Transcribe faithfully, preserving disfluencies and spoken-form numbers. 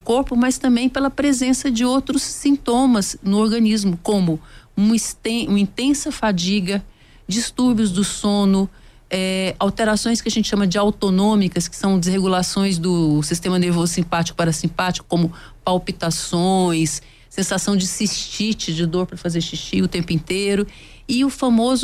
corpo, mas também pela presença de outros sintomas no organismo, como uma, esten, uma intensa fadiga, distúrbios do sono, é, alterações que a gente chama de autonômicas, que são desregulações do sistema nervoso simpático parasimpático, como palpitações, sensação de cistite, de dor para fazer xixi o tempo inteiro, e o famoso